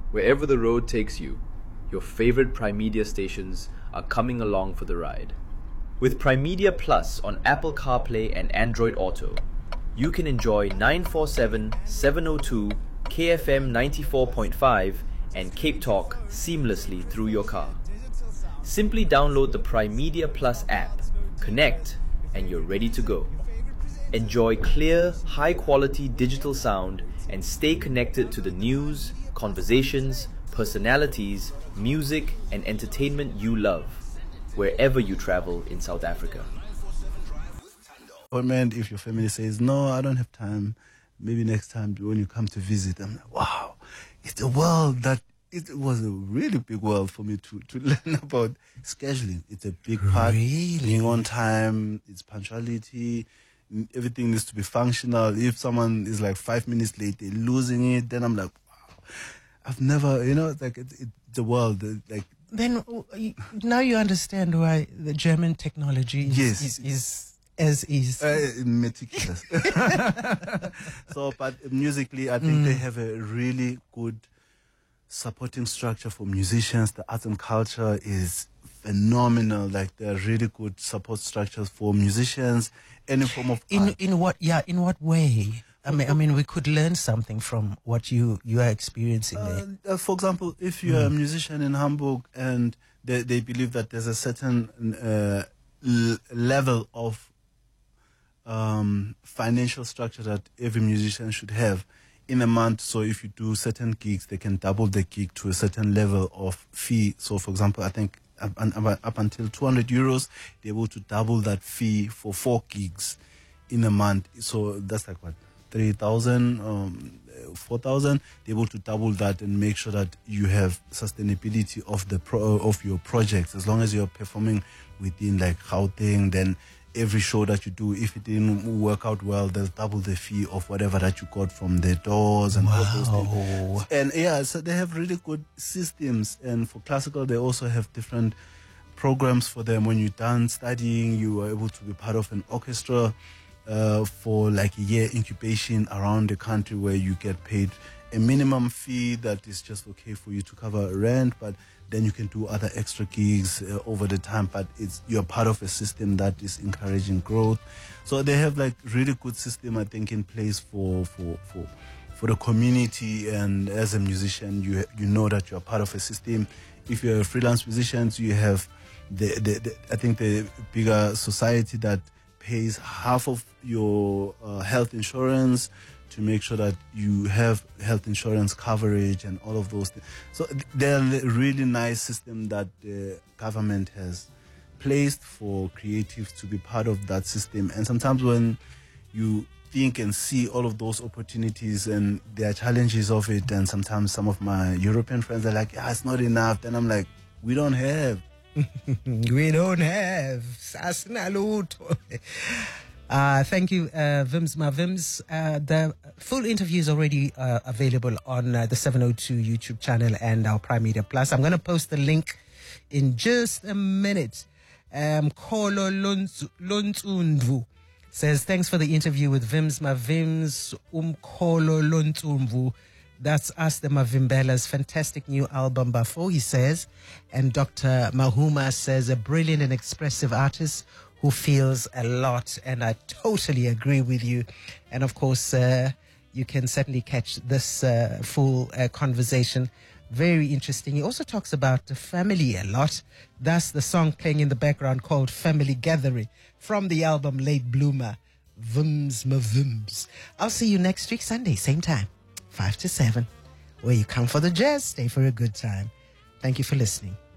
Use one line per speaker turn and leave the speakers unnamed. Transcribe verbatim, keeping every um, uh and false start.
Wherever the road takes you, your favorite Primedia stations are coming along for the ride. With Primedia Plus on Apple CarPlay and Android Auto, you can enjoy nine forty-seven, seven oh two, K F M ninety-four point five and Cape Talk seamlessly through your car. Simply download the Primedia Plus app, connect, and you're ready to go. Enjoy clear, high-quality digital sound and stay connected to the news, conversations, personalities, music, and entertainment you love, wherever you travel in South Africa.
Or man, if your family says, no, I don't have time, maybe next time when you come to visit, I'm like, wow, it's a world that, it was a really big world for me to, to learn about scheduling. It's a big part.
Really?
Being on time, it's punctuality, everything needs to be functional. If someone is like five minutes late, they're losing it, then I'm like, wow, I've never, you know, it's like it's, it's the world, like.
Then now you understand why the German technology is,
yes.
is, is as is.
Uh, meticulous. So, but musically, I think mm. they have a really good supporting structure for musicians. The arts and culture is phenomenal. Like, there are really good support structures for musicians, any form of
in
art.
in what yeah in what way? I mean, I mean, we could learn something from what you, you are experiencing
uh,
there.
Uh, for example, if you're mm. a musician in Hamburg and they, they believe that there's a certain uh, l- level of um, financial structure that every musician should have in a month. So if you do certain gigs, they can double the gig to a certain level of fee. So, for example, I think up, up, up until two hundred euros, they're able to double that fee for four gigs in a month. So that's like what? three thousand, um, four thousand, they're able to double that and make sure that you have sustainability of the pro, of your projects. As long as you're performing within like Gauteng, then every show that you do, if it didn't work out well, they'll double the fee of whatever that you got from the doors and
wow.
all those things. And yeah, so they have really good systems. And for classical, they also have different programs for them. When you're done studying, you are able to be part of an orchestra. Uh, for like a year incubation around the country where you get paid a minimum fee that is just okay for you to cover rent, but then you can do other extra gigs uh, over the time, but it's you're part of a system that is encouraging growth. So they have like really good system, I think, in place for for for for the community. And as a musician, you you know that you're part of a system. If you're a freelance musician, you have the, the, the I think the bigger society that pays half of your uh, health insurance to make sure that you have health insurance coverage and all of those things. So they're a really nice system that the government has placed for creatives to be part of that system. And sometimes when you think and see all of those opportunities and there are challenges of it, and sometimes some of my European friends are like, yeah, it's not enough. Then I'm like, we don't have.
We don't have. Uh, thank you, uh, Vims Ma Vims. Uh, the full interview is already uh, available on uh, the seven oh two YouTube channel and our Primedia Plus. I'm going to post the link in just a minute. Um, Kolo Lontundvu says, thanks for the interview with Vims Ma Vims. Um Kolo Lontundvu. That's us, the Mavimbelas. Fantastic new album, Bafo, he says. And Doctor Mahuma says, a brilliant and expressive artist who feels a lot. And I totally agree with you. And of course, uh, you can certainly catch this uh, full uh, conversation. Very interesting. He also talks about the family a lot. That's the song playing in the background called Family Gathering from the album Late Bloomer, Vims Ma Vims. I'll see you next week, Sunday, same time. five to seven, where you come for the jazz, stay for a good time. Thank you for listening.